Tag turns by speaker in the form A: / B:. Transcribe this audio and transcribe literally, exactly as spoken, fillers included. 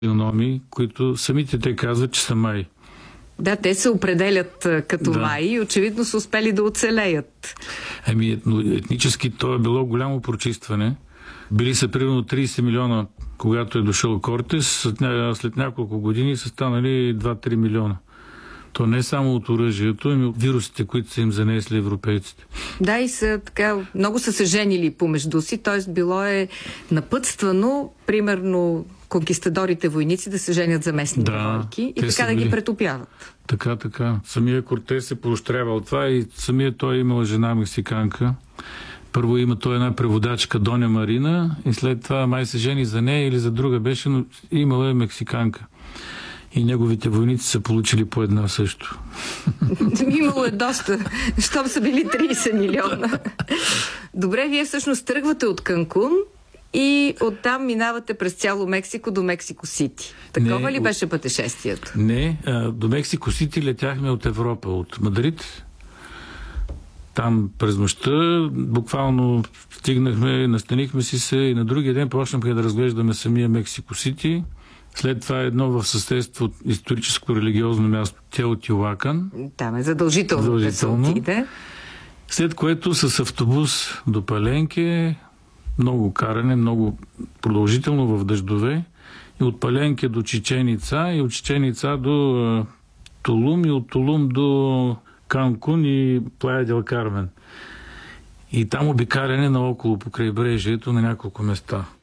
A: геономи, които самите те казват, че са май.
B: Да, те се определят като
A: да.
B: май и очевидно са успели да оцелеят.
A: Ами етнически то е било голямо прочистване. Били са примерно трийсет милиона, когато е дошъл Кортес, след няколко години са станали два-три милиона. То не е само от оръжието, ами от вирусите, които са им занесли европейците.
B: Да, и са така, много са се женили помежду си, т.е. било е напътствано, примерно, конкистадорите войници да се женят за местни
A: да,
B: девойки и така да
A: били...
B: ги претопяват.
A: Така, така. Самия Кортес се поощрявал това и самия той имал жена мексиканка. Първо има той една преводачка Доня Марина и след това май се жени за нея или за друга беше, но имала е мексиканка. И неговите войници са получили по една също.
B: Имало е доста, щом са били трийсет милиона. Добре, вие всъщност тръгвате от Канкун и оттам минавате през цяло Мексико до Мексико Сити. Такова не, ли беше пътешествието?
A: Не, а, до Мексико Сити летяхме от Европа, от Мадрид. Там през нощта буквално стигнахме, настанихме си се и на другия ден почнахме да разглеждаме самия Мексико Сити. След това едно в съседство от историческо религиозно място Теотиуакан.
B: Там е задължително,
A: задължително.
B: да се отиде.
A: След което с автобус до Паленке, много каране, много продължително в дъждове. И от Паленке до Чичен-Ица и от Чичен-Ица до uh, Тулум и от Тулум до Канкун и Плая дел Кармен. И там обикаляне наоколо по крайбрежието на няколко места.